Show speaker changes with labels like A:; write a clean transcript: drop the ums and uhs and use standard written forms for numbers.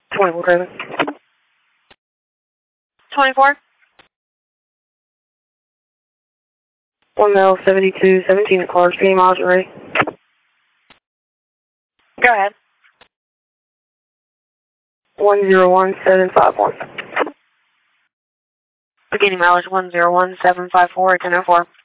A: 24 Craven.
B: 24?
A: 1L7217 at Clarks, 20 miles ready.
B: Go ahead.
A: 101751.
B: Beginning mileage 101754 at 1004.